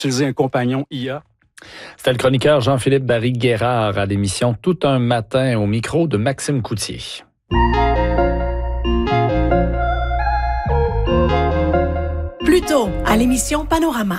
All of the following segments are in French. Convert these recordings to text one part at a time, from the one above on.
utiliser un compagnon IA. C'était le chroniqueur Jean-Philippe Barry-Guerrard à l'émission Tout un matin au micro de Maxime Coutier. Plus tôt, à l'émission Panorama.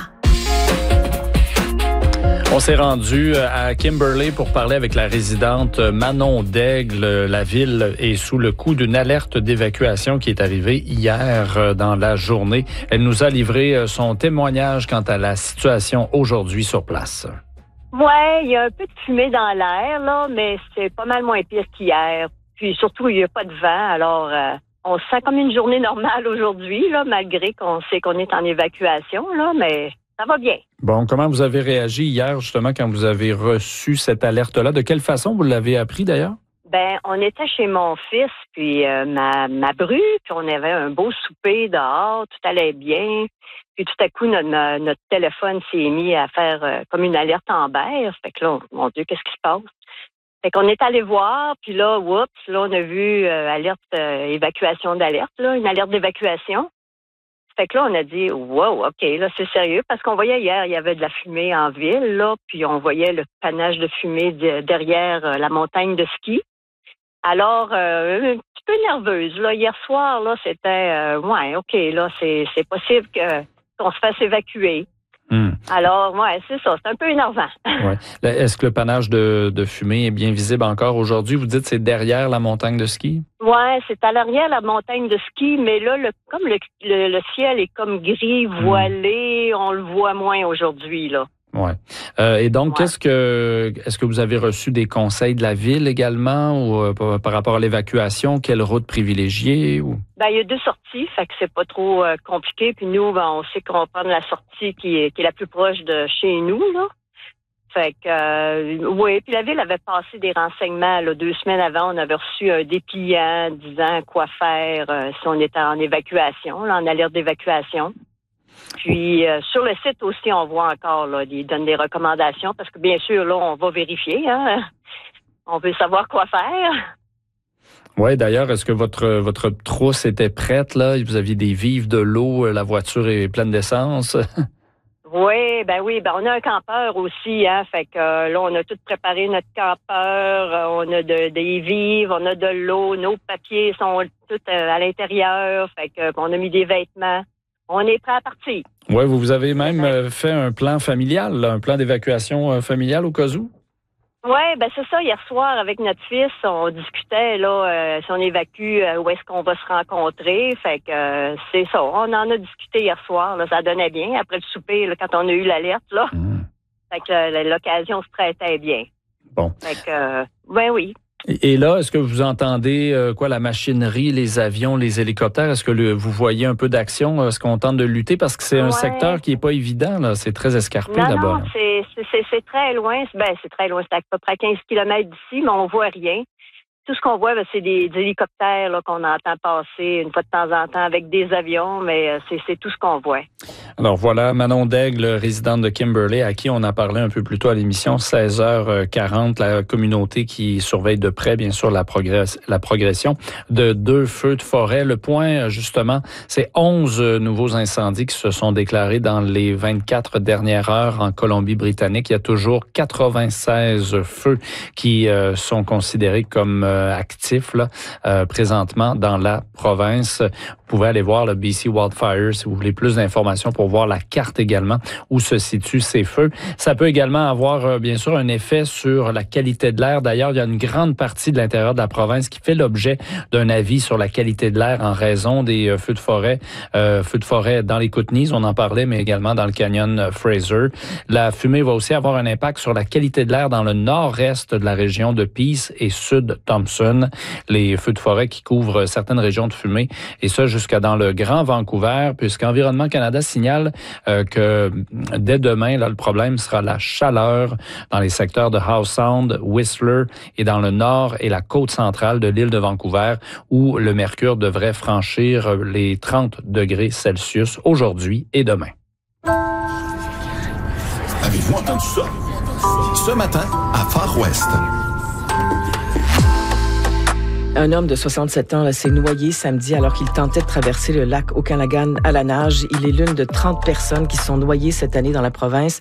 On s'est rendu à Kimberley pour parler avec la résidente Manon Daigle. La ville est sous le coup d'une alerte d'évacuation qui est arrivée hier dans la journée. Elle nous a livré son témoignage quant à la situation aujourd'hui sur place. Ouais, il y a un peu de fumée dans l'air, là, mais c'est pas mal moins pire qu'hier. Puis surtout, il n'y a pas de vent, alors on se sent comme une journée normale aujourd'hui, là, malgré qu'on sait qu'on est en évacuation, là, mais ça va bien. Bon, comment vous avez réagi hier, justement, quand vous avez reçu cette alerte-là? De quelle façon vous l'avez appris, d'ailleurs? Ben, on était chez mon fils, puis ma bru, puis on avait un beau souper dehors, tout allait bien. Puis tout à coup, notre téléphone s'est mis à faire comme une alerte Amber. Fait que là, mon Dieu, qu'est-ce qui se passe? Fait qu'on est allé voir, puis là, là, on a vu alerte, évacuation d'alerte, là, une alerte d'évacuation. Fait que là, on a dit, wow, OK, là, c'est sérieux, parce qu'on voyait hier, il y avait de la fumée en ville, là, puis on voyait le panache de fumée derrière la montagne de ski. Alors, un petit peu nerveuse, là, hier soir, là, c'était, ouais, OK, là, c'est possible qu'on se fasse évacuer. Alors, ouais, c'est ça, c'est un peu énervant. Ouais. Est-ce que le panache de fumée est bien visible encore aujourd'hui? Vous dites que c'est derrière la montagne de ski? Ouais, c'est à l'arrière la montagne de ski, mais là, comme le ciel est comme gris, voilé, on le voit moins aujourd'hui, là. Ouais. Et donc, est-ce que vous avez reçu des conseils de la ville également ou par rapport à l'évacuation? Quelle route privilégier? Ou? Ben, il y a 2 sorties, fait que c'est pas trop compliqué. Puis nous, ben, on sait qu'on va prendre la sortie qui est la plus proche de chez nous, là. Fait que, oui, puis la ville avait passé des renseignements, là, 2 semaines avant. On avait reçu un dépliant disant quoi faire si on était en évacuation, là, en alerte d'évacuation. Puis, sur le site aussi, on voit encore, là, ils donnent des recommandations parce que, bien sûr, là, on va vérifier, hein. On veut savoir quoi faire. Oui, d'ailleurs, est-ce que votre trousse était prête, là? Vous aviez des vivres, de l'eau, la voiture est pleine d'essence? Oui, on a un campeur aussi, hein. Fait que là, on a tout préparé notre campeur, on a des vivres, on a de l'eau, nos papiers sont tous à l'intérieur. Fait que on a mis des vêtements. On est prêt à partir. Oui, vous avez même fait un plan familial, là, un plan d'évacuation familial au cas où? Oui, ben c'est ça. Hier soir, avec notre fils, on discutait, là, si on évacue, où est-ce qu'on va se rencontrer. Fait que c'est ça. On en a discuté hier soir. Là, ça donnait bien. Après le souper, là, quand on a eu l'alerte, là. Fait que l'occasion se prêtait bien. Bon. Fait que, ben oui. Et là, est-ce que vous entendez la machinerie, les avions, les hélicoptères? Est-ce que vous voyez un peu d'action? Est-ce qu'on tente de lutter? Parce que c'est un secteur qui n'est pas évident, là. C'est très escarpé là-bas. Non, c'est très loin. Ben, c'est très loin. C'est à peu près 15 km d'ici, mais on voit rien. Tout ce qu'on voit, c'est des hélicoptères là, qu'on entend passer une fois de temps en temps avec des avions, mais c'est tout ce qu'on voit. Alors voilà, Manon Daigle, résidente de Kimberley, à qui on a parlé un peu plus tôt à l'émission, 16h40, la communauté qui surveille de près, bien sûr, la progression de 2 feux de forêt. Le point, justement, c'est 11 nouveaux incendies qui se sont déclarés dans les 24 dernières heures en Colombie-Britannique. Il y a toujours 96 feux qui sont considérés comme actifs là, présentement dans la province. Vous pouvez aller voir le BC Wildfires si vous voulez plus d'informations pour voir la carte également où se situent ces feux. Ça peut également avoir, bien sûr, un effet sur la qualité de l'air. D'ailleurs, il y a une grande partie de l'intérieur de la province qui fait l'objet d'un avis sur la qualité de l'air en raison des feux de forêt dans les Kootenays, on en parlait, mais également dans le canyon Fraser. La fumée va aussi avoir un impact sur la qualité de l'air dans le nord-est de la région de Peace et sud Thompson. Les feux de forêt qui couvrent certaines régions de fumée, et ça jusqu'à dans le Grand Vancouver, puisqu'Environnement Canada signale que dès demain, là, le problème sera la chaleur dans les secteurs de Howe Sound, Whistler et dans le nord et la côte centrale de l'île de Vancouver, où le mercure devrait franchir les 30 degrés Celsius aujourd'hui et demain. Avez-vous entendu ça? Ce matin, à Far West. Un homme de 67 ans s'est noyé samedi alors qu'il tentait de traverser le lac Okanagan à la nage. Il est l'une de 30 personnes qui sont noyées cette année dans la province.